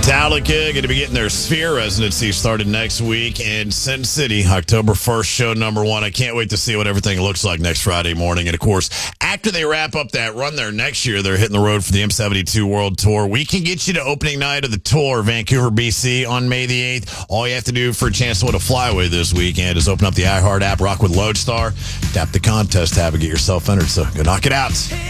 Metallica going to be getting their Sphere residency started next week in Sin City, October 1st, show number 1. I can't wait to see what everything looks like next Friday morning. And, of course, after they wrap up that run there next year, they're hitting the road for the M72 World Tour. We can get you to opening night of the tour, Vancouver, BC, on May the 8th. All you have to do for a chance to win a flyaway this weekend is open up the iHeart app, rock with Lodestar, tap the contest tab, and get yourself entered. So go knock it out.